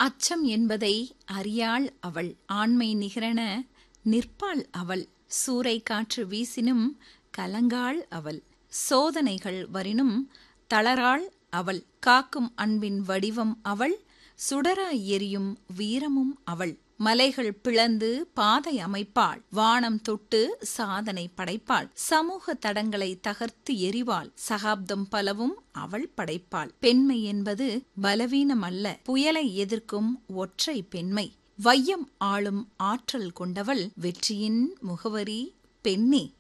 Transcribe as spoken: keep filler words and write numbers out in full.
அச்சம் என்பதை அறியாள் அவள். ஆண்மை நிகரென நிற்பாள் அவள். சூறை காற்று வீசினும் கலங்காள் அவள். சோதனைகள் வரினும் தளராள் அவள். காக்கும் அன்பின் வடிவம் அவள். சுடராய் எரியும் வீரமும் அவள். மலைகள் பிளந்து பாதை அமைப்பாள். வானம் தொட்டு சாதனை படைப்பாள். சமூக தடங்களை தகர்த்து எறிவாள். சகாப்தம் பலவும் அவள் படைப்பாள். பெண்மை என்பது பலவீனம் அல்ல, புயலை எதிர்க்கும் ஒற்றை பெண்மை. வையம் ஆளும் ஆற்றல் கொண்டவள். வெற்றியின் முகவரி பெண்ணே.